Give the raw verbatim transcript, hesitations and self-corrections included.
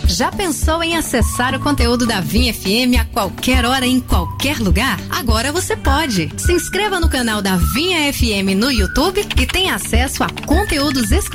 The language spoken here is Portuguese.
Já pensou em acessar o conteúdo da Vinha F M a qualquer hora, em qualquer lugar? Agora você pode. Se inscreva no canal da Vinha F M no YouTube e tenha acesso a conteúdos exclusivos